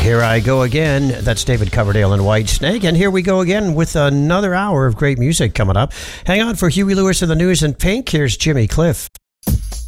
Here I go again. That's David Coverdale and Whitesnake. And here we go again with another hour of great music coming up. Hang on for Huey Lewis and the News and Pink. Here's Jimmy Cliff.